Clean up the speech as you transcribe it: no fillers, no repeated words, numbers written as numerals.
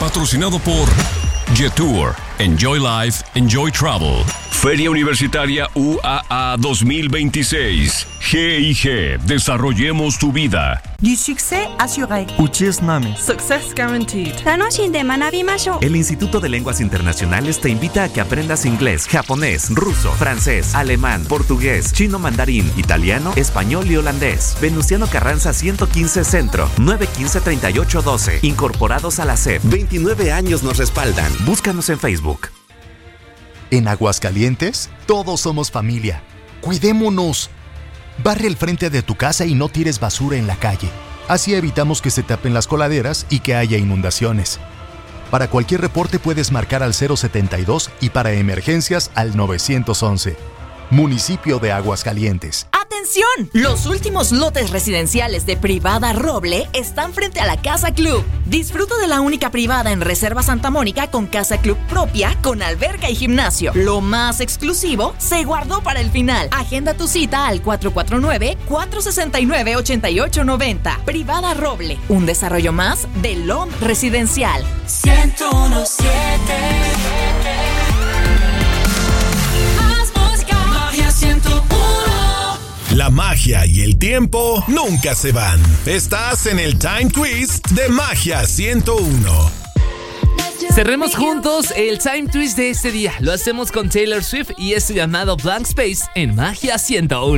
patrocinado por Jetour. Enjoy Life, Enjoy Travel. Feria Universitaria UAA 2026. GIG, desarrollemos tu vida. Du succès assuré. Uchizname. Success guaranteed. El Instituto de Lenguas Internacionales te invita a que aprendas inglés, japonés, ruso, francés, alemán, portugués, chino mandarín, italiano, español y holandés. Venustiano Carranza 115 Centro, 915-3812. Incorporados a la SEP. 29 años nos respaldan. Búscanos en Facebook. En Aguascalientes, todos somos familia. Cuidémonos. Barre el frente de tu casa y no tires basura en la calle. Así evitamos que se tapen las coladeras y que haya inundaciones. Para cualquier reporte puedes marcar al 072 y para emergencias al 911. Municipio de Aguascalientes. ¡Atención! Los últimos lotes residenciales de Privada Roble están frente a la Casa Club. Disfruta de la única privada en Reserva Santa Mónica con casa club propia, con alberca y gimnasio. Lo más exclusivo se guardó para el final. Agenda tu cita al 449-469-8890. Privada Roble, un desarrollo más de LOM Residencial. 101.7. La magia y el tiempo nunca se van. Estás en el Time Twist de Magia 101. Cerremos juntos el Time Twist de este día. Lo hacemos con Taylor Swift y es llamado Blank Space en Magia 101.